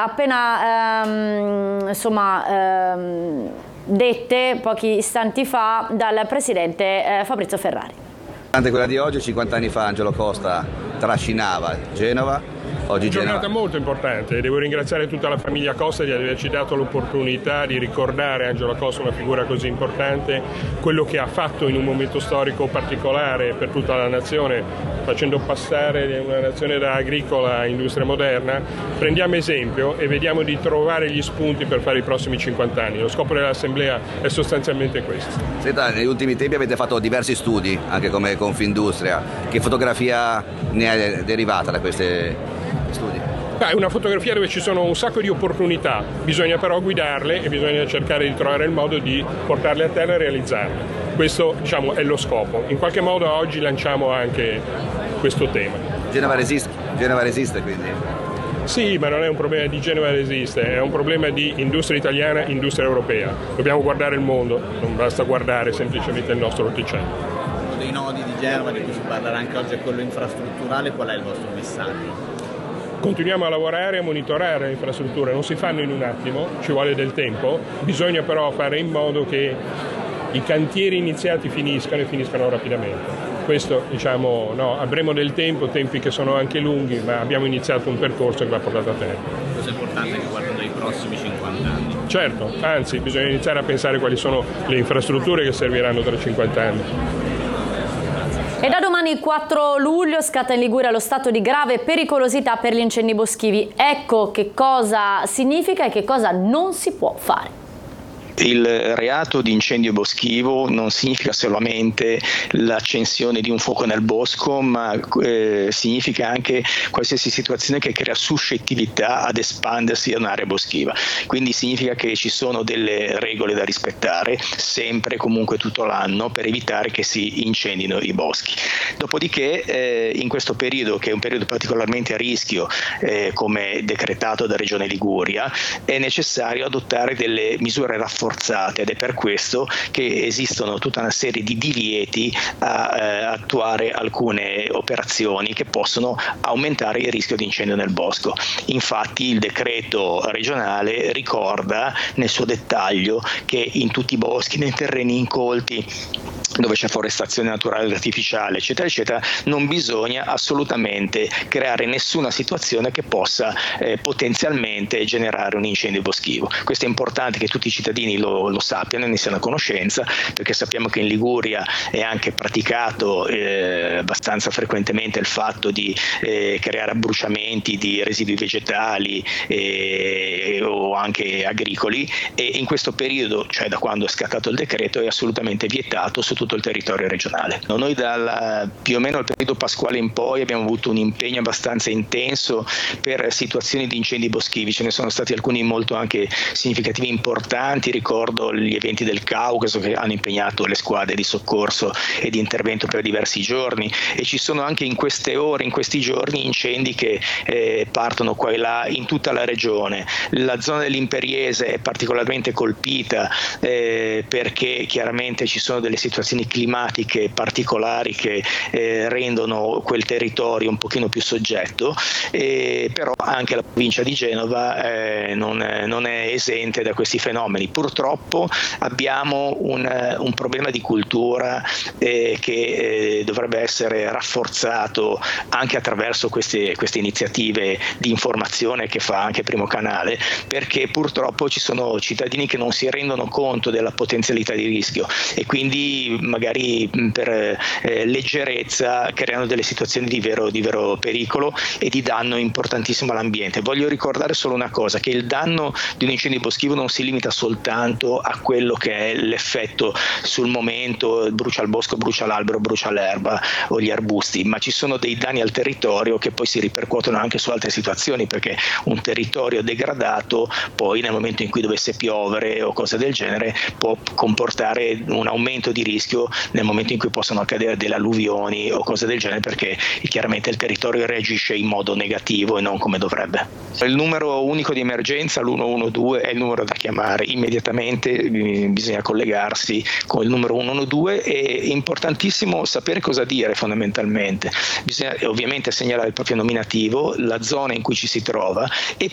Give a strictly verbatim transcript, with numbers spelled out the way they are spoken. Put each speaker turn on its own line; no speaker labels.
appena ehm, insomma ehm, dette pochi istanti fa dal presidente eh, Fabrizio Ferrari.
Quella di oggi, cinquanta anni fa Angelo Costa trascinava Genova. Oggi
giornata
Genova.
molto importante, devo ringraziare tutta la famiglia Costa di averci dato l'opportunità di ricordare Angelo Costa, una figura così importante, quello che ha fatto in un momento storico particolare per tutta la nazione, facendo passare una nazione da agricola a industria moderna. Prendiamo esempio e vediamo di trovare gli spunti per fare i prossimi cinquanta anni. Lo scopo dell'Assemblea è sostanzialmente questo.
Senta, negli ultimi tempi avete fatto diversi studi, anche come Confindustria. Che fotografia ne è derivata da questi studi?
Beh, è una fotografia dove ci sono un sacco di opportunità, bisogna però guidarle e bisogna cercare di trovare il modo di portarle a terra e realizzarle. Questo, diciamo, è lo scopo. In qualche modo oggi lanciamo anche questo tema.
Genova resiste, Genova resiste quindi?
Sì, ma non è un problema di Genova resiste, è un problema di industria italiana, industria europea. Dobbiamo guardare il mondo, non basta guardare semplicemente il nostro orticello.
Uno dei nodi di Genova di cui si parlerà anche oggi è quello infrastrutturale. Qual è il vostro messaggio?
Continuiamo a lavorare e a monitorare le infrastrutture, non si fanno in un attimo, ci vuole del tempo, bisogna però fare in modo che i cantieri iniziati finiscano e finiscano rapidamente. Questo, diciamo, no, avremo del tempo, tempi che sono anche lunghi, ma abbiamo iniziato un percorso che va portato a terra.
Cosa è importante riguardo ai prossimi cinquanta anni?
Certo, anzi, bisogna iniziare a pensare quali sono le infrastrutture che serviranno tra cinquanta anni.
E da domani quattro luglio scatta in Liguria lo stato di grave pericolosità per gli incendi boschivi. Ecco che cosa significa e che cosa non si può fare.
Il reato di incendio boschivo non significa solamente l'accensione di un fuoco nel bosco, ma eh, significa anche qualsiasi situazione che crea suscettibilità ad espandersi da un'area boschiva. Quindi significa che ci sono delle regole da rispettare sempre e comunque tutto l'anno per evitare che si incendino i boschi. Dopodiché eh, in questo periodo, che è un periodo particolarmente a rischio, eh, come decretato da Regione Liguria, è necessario adottare delle misure rafforzate ed è per questo che esistono tutta una serie di divieti a eh, attuare alcune operazioni che possono aumentare il rischio di incendio nel bosco. Infatti il decreto regionale ricorda nel suo dettaglio che in tutti i boschi, nei terreni incolti, dove c'è forestazione naturale ed artificiale, eccetera, eccetera, non bisogna assolutamente creare nessuna situazione che possa eh, potenzialmente generare un incendio boschivo. Questo è importante che tutti i cittadini lo, lo sappiano e ne siano a conoscenza, perché sappiamo che in Liguria è anche praticato eh, abbastanza frequentemente il fatto di eh, creare abbruciamenti di residui vegetali eh, o anche agricoli, e in questo periodo, cioè da quando è scattato il decreto, è assolutamente vietato su tutto il territorio regionale. Noi dal più o meno il periodo pasquale in poi abbiamo avuto un impegno abbastanza intenso per situazioni di incendi boschivi, ce ne sono stati alcuni molto anche significativi, importanti. Ricordo gli eventi del Caucaso che hanno impegnato le squadre di soccorso e di intervento per diversi giorni, e ci sono anche in queste ore, in questi giorni, incendi che eh, partono qua e là in tutta la regione. La zona dell'Imperiese è particolarmente colpita eh, perché chiaramente ci sono delle situazioni climatiche particolari che eh, rendono quel territorio un pochino più soggetto, eh, però anche la provincia di Genova eh, non, non è esente da questi fenomeni. Purtroppo abbiamo un, un problema di cultura eh, che eh, dovrebbe essere rafforzato anche attraverso queste, queste iniziative di informazione che fa anche Primo Canale, perché purtroppo ci sono cittadini che non si rendono conto della potenzialità di rischio e quindi magari per eh, leggerezza creano delle situazioni di vero, di vero pericolo e di danno importantissimo all'ambiente. Voglio ricordare solo una cosa, che il danno di un incendio boschivo non si limita soltanto a quello che è l'effetto sul momento, brucia il bosco, brucia l'albero, brucia l'erba o gli arbusti, ma ci sono dei danni al territorio che poi si ripercuotono anche su altre situazioni, perché un territorio degradato poi nel momento in cui dovesse piovere o cose del genere può comportare un aumento di rischio nel momento in cui possono accadere delle alluvioni o cose del genere, perché chiaramente il territorio reagisce in modo negativo e non come dovrebbe. Il numero unico di emergenza, l'uno uno due, è il numero da chiamare immediatamente, bisogna collegarsi con il numero uno uno due. È importantissimo sapere cosa dire fondamentalmente, bisogna ovviamente segnalare il proprio nominativo, la zona in cui ci si trova e